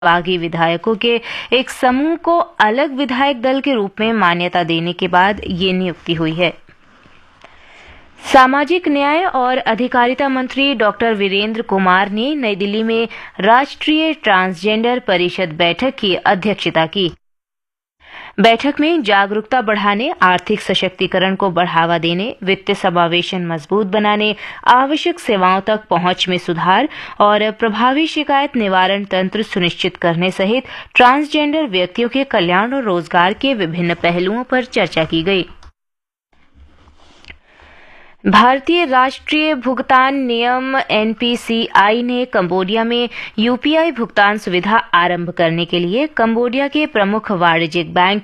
बागी विधायकों के एक समूह को अलग विधायक दल के रूप में मान्यता देने के बाद ये नियुक्ति हुई है। सामाजिक न्याय और अधिकारिता मंत्री डॉक्टर वीरेंद्र कुमार ने नई दिल्ली में राष्ट्रीय ट्रांसजेंडर परिषद बैठक की अध्यक्षता की। बैठक में जागरूकता बढ़ाने, आर्थिक सशक्तिकरण को बढ़ावा देने, वित्तीय समावेशन मजबूत बनाने, आवश्यक सेवाओं तक पहुंच में सुधार और प्रभावी शिकायत निवारण तंत्र सुनिश्चित करने सहित ट्रांसजेंडर व्यक्तियों के कल्याण और रोजगार के विभिन्न पहलुओं पर चर्चा की गई। भारतीय राष्ट्रीय भुगतान निगम (एनपीसीआई) ने कंबोडिया में यूपीआई भुगतान सुविधा आरंभ करने के लिए कंबोडिया के प्रमुख वाणिज्यिक बैंक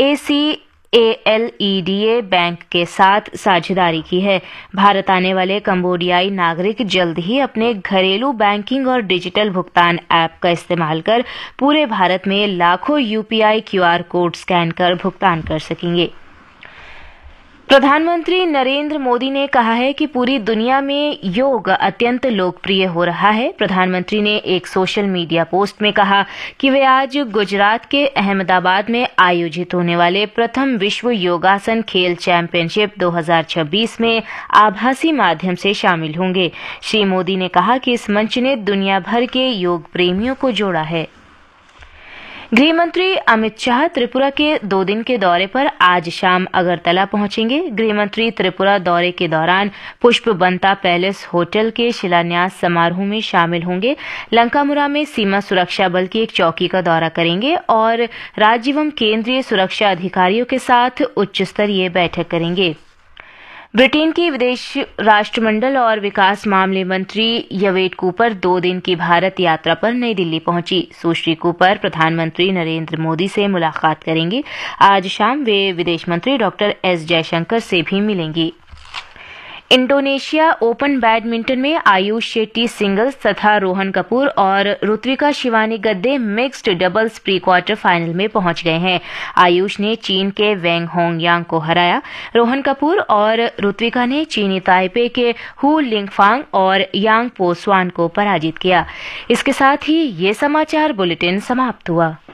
ACALEDA बैंक के साथ साझेदारी की है। भारत आने वाले कंबोडियाई नागरिक जल्द ही अपने घरेलू बैंकिंग और डिजिटल भुगतान ऐप का इस्तेमाल कर पूरे भारत में लाखों यूपीआई QR कोड स्कैन कर भुगतान कर सकेंगे। प्रधानमंत्री नरेंद्र मोदी ने कहा है कि पूरी दुनिया में योग अत्यंत लोकप्रिय हो रहा है। प्रधानमंत्री ने एक सोशल मीडिया पोस्ट में कहा कि वे आज गुजरात के अहमदाबाद में आयोजित होने वाले प्रथम विश्व योगासन खेल चैंपियनशिप 2026 में आभासी माध्यम से शामिल होंगे। श्री मोदी ने कहा कि इस मंच ने दुनिया भर के योग प्रेमियों को जोड़ा है। गृह मंत्री अमित शाह त्रिपुरा के 2 दिन के दौरे पर आज शाम अगरतला पहुंचेंगे। गृह मंत्री त्रिपुरा दौरे के दौरान पुष्प बंता पैलेस होटल के शिलान्यास समारोह में शामिल होंगे, लंकामुरा में सीमा सुरक्षा बल की एक चौकी का दौरा करेंगे और राज्य एवं केंद्रीय सुरक्षा अधिकारियों के साथ उच्च स्तरीय बैठक करेंगे। ब्रिटेन की विदेश राष्ट्रमंडल और विकास मामले मंत्री यवेट कूपर 2 दिन की भारत यात्रा पर नई दिल्ली पहुंची। सुश्री कूपर प्रधानमंत्री नरेंद्र मोदी से मुलाकात करेंगी। आज शाम वे विदेश मंत्री डॉक्टर एस जयशंकर से भी मिलेंगी। इंडोनेशिया ओपन बैडमिंटन में आयुष शेट्टी सिंगल्स तथा रोहन कपूर और ऋत्विका शिवानी गद्दे mixed doubles pre quarter final में पहुंच गए हैं। आयुष ने चीन के वेंग होंगयांग को हराया। रोहन कपूर और ऋत्विका ने चीनी ताइपे के हु लिंगफांग और यांग पोस्वान को पराजित किया। इसके साथ ही ये समाचार बुलेटिन समाप्त हुआ।